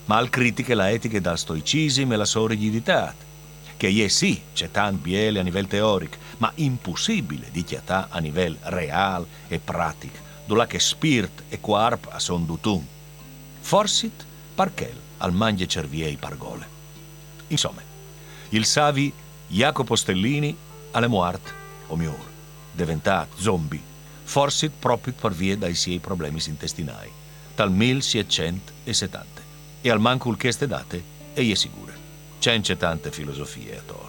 ma al critiche la etica dal stoicismo e la sua rigidità, che è sì, c'è tanto biele a livello teorico, ma impossibile di chiatà a livello reale e pratico, dove che spirit e corpo sono dutun. Forsit parchel al mangia cerviei pargole. Insomma, il savi Jacopo Stellini alle muerte, o miglior, diventato zombie, forsit proprio per via dai suoi problemi intestinali, dal 1770. E al manco queste date, e è sicura, c'è tante filosofie attorno.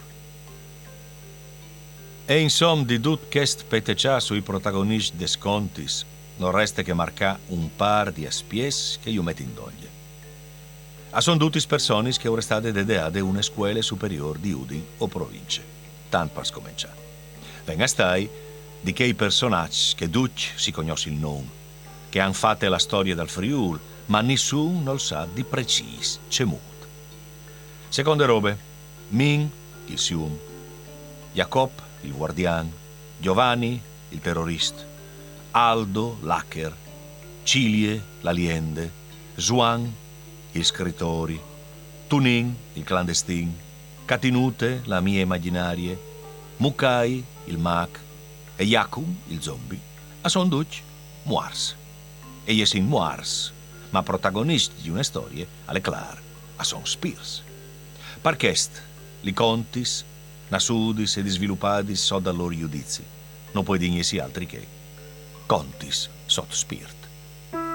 E insomma, di tutto questo peteccià sui protagonisti des contis, non resta che marcà un par di aspies che io metto in doglie. Sono tutti persone che ora state dedicate a una scuola superiore di Udin o province, tanto per scominciare. Venga stai di quei personaggi che tutti si conoscono il nome, che hanno fatto la storia del Friuli, ma nessuno non sa di preciso c'è molto. Seconde robe, Min, il Sium, Jacob, il guardiano, Giovanni, il terrorista, Aldo, l'hacker, Cilie, l'aliende, Juan, il scrittori, Tunin, il clandestino, Catinute, la mia immaginarie, Mukai, il mag, e Jakub, il zombie, a son tutti muars. E io sin muars, ma protagonisti di una storia, alle clar, a son spirs. Per questo, li contis, nasudis e sviluppati so da loro giudizi, non puoi dirsi altri che contis sotto spirit.